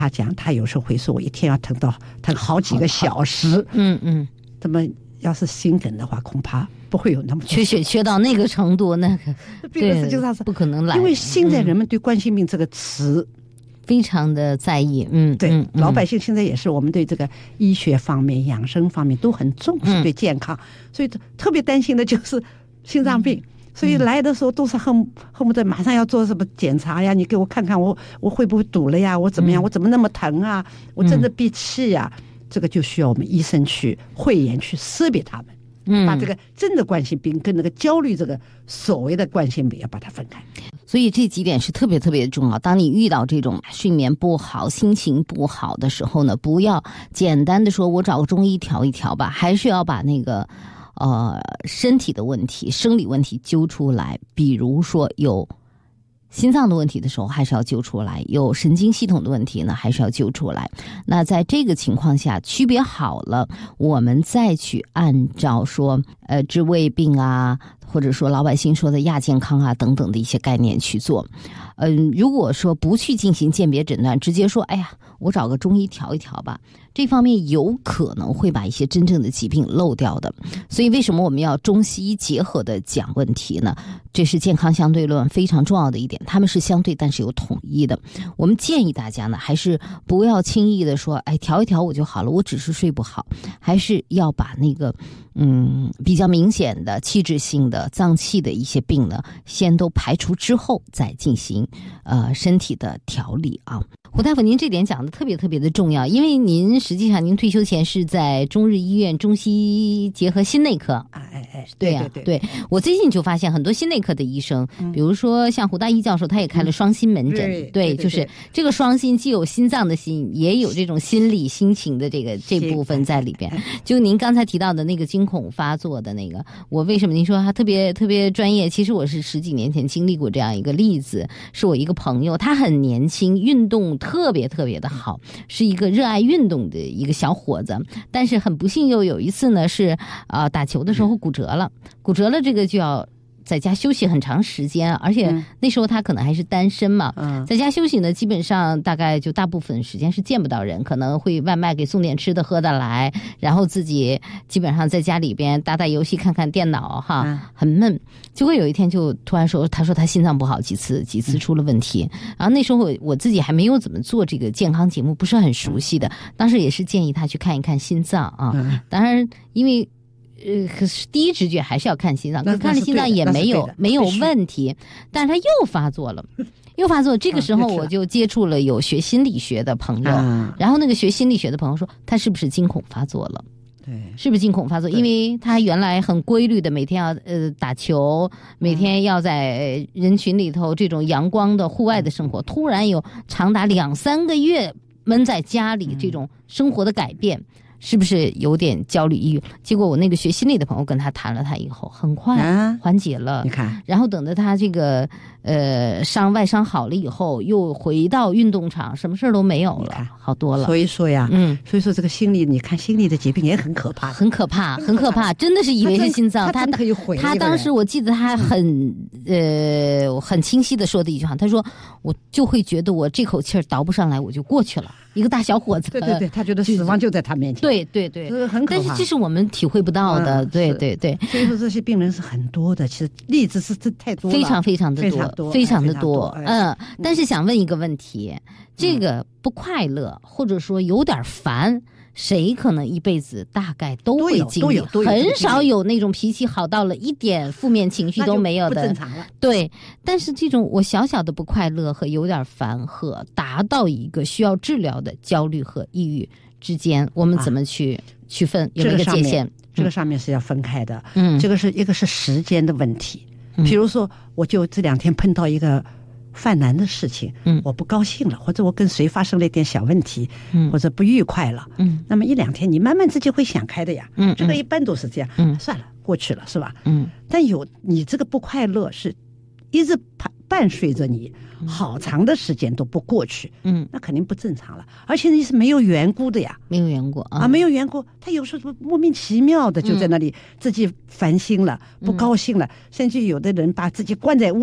他讲他有时候会说我一天要疼好几个小时，这么要是心梗的话，恐怕不会有那么缺血缺到那个程度，那个对不可能来。 因为现在人们对冠心病这个词非常的在意， 对，老百姓现在也是，我们对这个医学方面、养生方面都很重视，对健康，所以特别担心的就是心脏病。所以来的时候都是恨不得马上要做什么检查呀，你给我看看我会不会堵了呀，我怎么样，我怎么那么疼啊，我真的闭气呀，这个就需要我们医生去慧眼去识别他们，把这个真的冠心病跟那个焦虑这个所谓的冠心病要把它分开。 所以这几点是特别特别重要。当你遇到这种睡眠不好、心情不好的时候呢，不要简单的说我找个中医调一调吧，还是要把那个身体的问题、生理问题揪出来。比如说有心脏的问题的时候，还是要揪出来；有神经系统的问题呢，还是要揪出来。那在这个情况下，区别好了，我们再去按照说治胃病啊，或者说老百姓说的亚健康啊等等的一些概念去做。如果说不去进行鉴别诊断，直接说哎呀我找个中医调一调吧，这方面有可能会把一些真正的疾病漏掉的。所以为什么我们要中西医结合的讲问题呢？这是健康相对论非常重要的一点，他们是相对但是有统一的。我们建议大家呢，还是不要轻易的说哎调一调我就好了，我只是睡不好，还是要把那个比较明显的器质性的脏器的一些病呢先都排除之后再进行身体的调理啊。胡大夫，您这点讲的特别特别的重要，因为您实际上您退休前是在中日医院中西医结合心内科。对呀，对，我最近就发现很多心内科的医生，比如说像胡大一教授，他也开了双心门诊，对，就是这个双心既有心脏的心，也有这种心理心情的这部分在里边。就您刚才提到的那个惊恐发作的那个，我为什么您说他特别特别专业？其实我是10几年前经历过这样一个例子，是我一个朋友，他很年轻，运动特别特别的好，是一个热爱运动的一个小伙子，但是很不幸又有一次呢是打球的时候骨折了，这个就要在家休息很长时间，而且那时候他可能还是单身嘛，在家休息呢，基本上大概就大部分时间是见不到人，可能会外卖给送点吃的喝的来，然后自己基本上在家里边打打游戏看看电脑哈，很闷。结果有一天就突然说，他说他心脏不好，几次出了问题。然后那时候我自己还没有怎么做这个健康节目，不是很熟悉的，当时也是建议他去看一看心脏啊。当然因为可是第一直觉还是要看心脏，可看了心脏也没有问题，但是他又发作了。这个时候我就接触了有学心理学的朋友，然后那个学心理学的朋友说他是不是惊恐发作了？对，是不是惊恐发作？因为他原来很规律的每天要打球，每天要在人群里头这种阳光的户外的生活，突然有长达2-3个月闷在家里这种生活的改变，是不是有点焦虑抑郁？结果我那个学心理的朋友跟他谈了他以后，很快缓解了。你看，然后等到他这个外伤好了以后，又回到运动场，什么事都没有了，好多了。 所以说呀，所以说这个心理，你看心理的疾病也很可怕， 很可怕，真的是以为是心脏。他可以毁。他当时我记得他很清晰的说的一句话，他说我就会觉得我这口气儿倒不上来，我就过去了。一个大小伙子， 对，他觉得死亡就在他面前。 对， 很可怕。 但是这是我们体会不到的，对。 所以说这些病人是很多的，其实例子是太多了， 非常非常的多，非常的多。但是想问一个问题，这个不快乐或者说有点烦，谁可能一辈子大概都会经历，很少有那种脾气好到了一点负面情绪都没有的， 不正常了。对， 但是这种我小小的不快乐和有点烦和达到一个需要治疗的焦虑和抑郁之间，我们怎么去区分？有一个界限？ 这个上面是要分开的。这个是一个是时间的问题。比如说，我就这2天碰到一个犯难的事情，我不高兴了，或者我跟谁发生了一点小问题，或者不愉快了，那么1-2天你慢慢自己会想开的呀，这个一般都是这样，算了，过去了，是吧？但你这个不快乐是一直伴随着你好长的时间都不过去，那肯定不正常了，而且你是没有缘故的呀，没有缘故，他有时候莫名其妙的就在那里自己烦心了，不高兴了，甚至有的人把自己关在屋子里，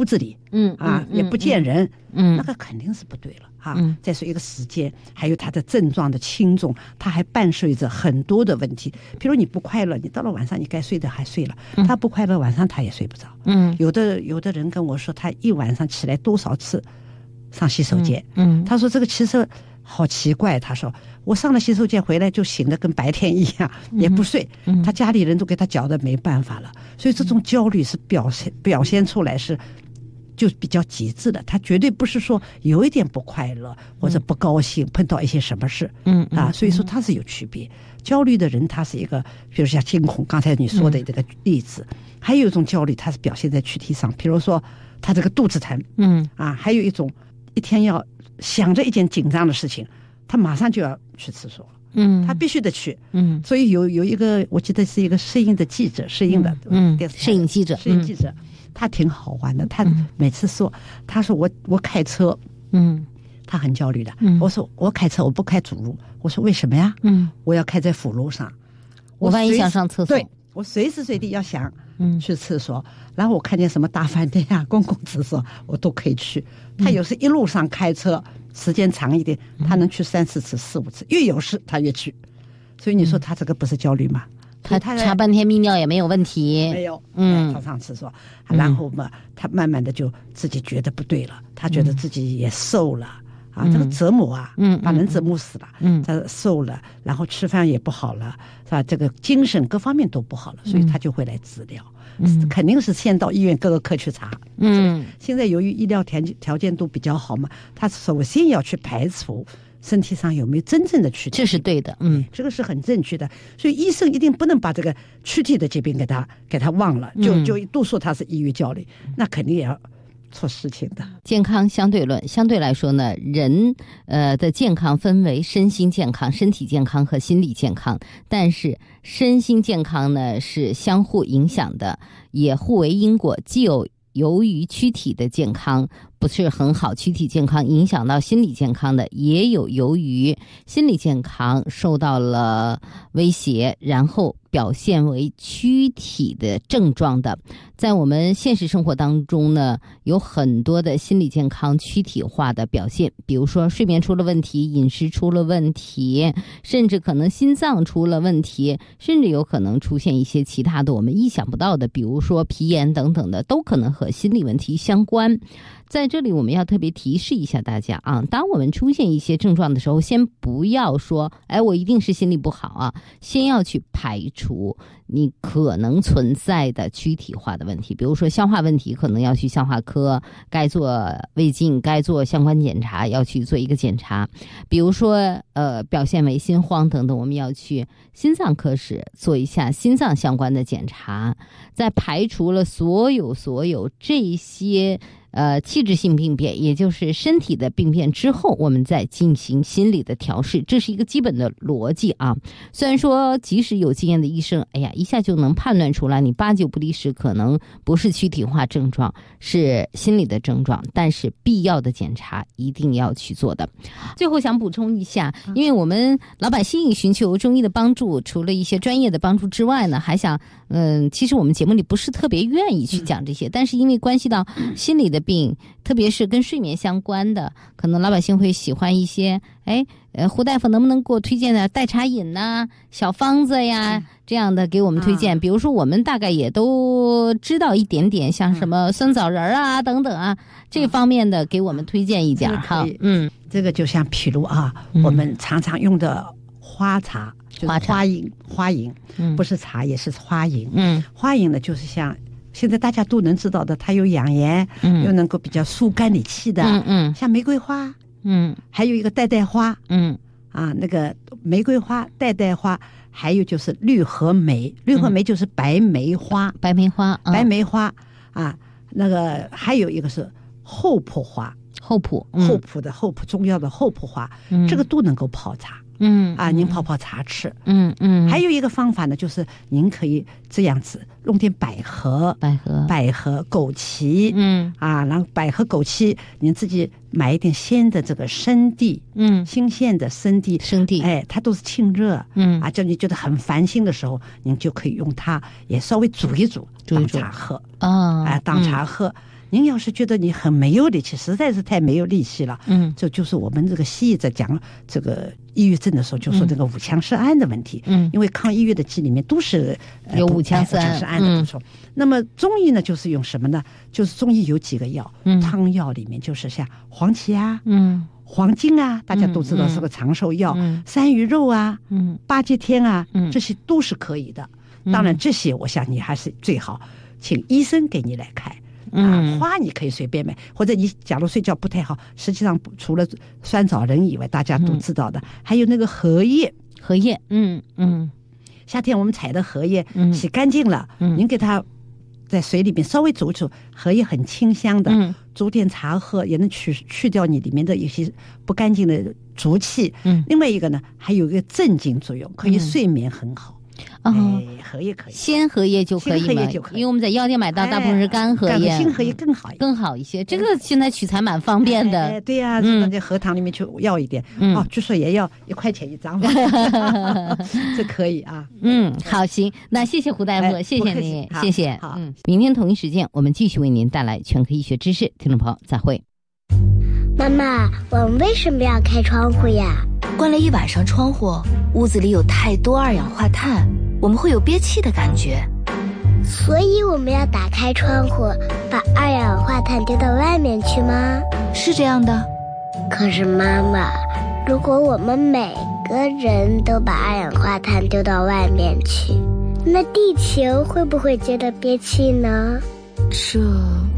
也不见人，那个肯定是不对了啊。再说一个时间，还有它的症状的轻重，它还伴随着很多的问题。比如你不快乐，你到了晚上你该睡的还睡了，他不快乐晚上他也睡不着。有的人跟我说，他一晚上起来多少次上洗手间，他说这个其实好奇怪，他说我上了洗手间回来就醒得跟白天一样，也不睡，他家里人都给他搅得没办法了。所以这种焦虑是表现出来是就比较极致的，他绝对不是说有一点不快乐或者不高兴碰到一些什么事，所以说他是有区别。焦虑的人他是一个，比如像惊恐刚才你说的这个例子，还有一种焦虑它是表现在躯体上，比如说他这个肚子疼，还有一种一天要想着一件紧张的事情，他马上就要去厕所了，他必须得去，所以有一个我记得是一个摄影的记者，摄影记者，他挺好玩的，他每次说，他说我开车，他很焦虑的，我说我开车我不开主路，我说为什么呀？我要开在辅路上， 我万一想上厕所， 对，我随时随地要想去厕所，然后我看见什么大饭店啊、公共厕所，我都可以去。他有时一路上开车，时间长一点，他能去3、4次、4、5次，越有事他越去。所以你说他这个不是焦虑吗？ 他查半天泌尿也没有问题， 没有，他上厕所，然后嘛，他慢慢的就自己觉得不对了，他觉得自己也瘦了。这个折磨啊，把人折磨死了，他瘦了，然后吃饭也不好了，是吧？这个精神各方面都不好了，所以他就会来治疗，肯定是先到医院各个科去查。现在由于医疗条件都比较好嘛，他首先要去排除身体上有没有真正的躯体， 这是对的， 这个是很正确的。所以医生一定不能把这个躯体的疾病给他忘了，就都说他是抑郁焦虑，那肯定也要错事情的。 健康相对论，相对来说呢，人的健康分为身心健康、身体健康和心理健康，但是身心健康呢是相互影响的，也互为因果，既有由于躯体的健康不是很好，躯体健康影响到心理健康的，也有由于心理健康受到了威胁，然后表现为躯体的症状的。在我们现实生活当中呢，有很多的心理健康躯体化的表现，比如说睡眠出了问题，饮食出了问题，甚至可能心脏出了问题，甚至有可能出现一些其他的我们意想不到的，比如说皮炎等等的，都可能和心理问题相关。在这里我们要特别提示一下大家啊，当我们出现一些症状的时候，先不要说我一定是心理不好啊，先要去排除你可能存在的躯体化的问题，比如说消化问题，可能要去消化科，该做胃镜，该做相关检查，要去做一个检查。比如说表现为心慌等等，我们要去心脏科室做一下心脏相关的检查。在排除了所有这些器质性病变，也就是身体的病变之后，我们再进行心理的调试，这是一个基本的逻辑啊。虽然说即使有经验的医生，一下就能判断出来你8、9不离10可能不是躯体化症状，是心理的症状，但是必要的检查一定要去做的。最后想补充一下，因为我们老百姓寻求中医的帮助，除了一些专业的帮助之外呢，还想其实我们节目里不是特别愿意去讲这些，但是因为关系到心理的病，特别是跟睡眠相关的，可能老百姓会喜欢一些胡大夫能不能给我推荐点代茶饮呐、小方子呀这样的给我们推荐。比如说我们大概也都知道一点点，像什么酸枣仁啊等等啊，这方面的给我们推荐一点哈。 这个就像譬如我们常常用的花茶，就是花饮，不是茶也是花饮。花饮呢就是像现在大家都能知道的，它有养颜，又能够比较疏肝理气的，像玫瑰花，还有一个代花，那个玫瑰花、代花，还有就是绿和梅，绿和梅就是白梅花，白梅花那个还有一个是厚朴花，厚朴中药的厚朴花，这个都能够泡茶。您泡茶吃。还有一个方法呢，就是您可以这样子弄点百合、枸杞，然后百合、枸杞，您自己买一点鲜的这个生地，新鲜的生地，它都是清热，叫你觉得很烦心的时候，您就可以用它，也稍微煮一煮当茶喝，当茶喝。 您要是觉得你很没有力气，实在是太没有力气了，这就是我们这个西医在讲这个抑郁症的时候，就说这个五羟色胺的问题。因为抗抑郁的剂里面都是有五羟色胺的补充。那么中医呢，就是用什么呢？就是中医有几个药，汤药里面就是像黄芪啊，黄精啊，大家都知道是个长寿药，山萸肉啊，八节天啊，这些都是可以的。当然这些我想你还是最好请医生给你来开。花你可以随便买，或者你假如睡觉不太好，实际上除了酸枣仁以外，大家都知道的，还有那个荷叶，夏天我们采的荷叶，洗干净了，您给它在水里面稍微煮一煮，荷叶很清香的，煮点茶喝，也能去掉你里面的一些不干净的浊气。另外一个呢，还有一个镇静作用，可以睡眠很好。荷叶可以， 鲜荷叶就可以吗？因为我们在药店买到大部分是干荷叶， 新荷叶更好一些。 这个现在取材蛮方便的。 对呀，在荷塘里面去要一点，据说也要1块钱一张吧，这可以啊。 好，行，那谢谢胡大夫，谢谢您，谢谢。明天同一时间我们继续为您带来全科医学知识，听众朋友再会。 妈妈，我们为什么要开窗户呀？ 关了一晚上窗户，屋子里有太多二氧化碳，我们会有憋气的感觉。 所以我们要打开窗户，把二氧化碳丢到外面去吗？ 是这样的。 可是妈妈，如果我们每个人都把二氧化碳丢到外面去，那地球会不会觉得憋气呢？ 这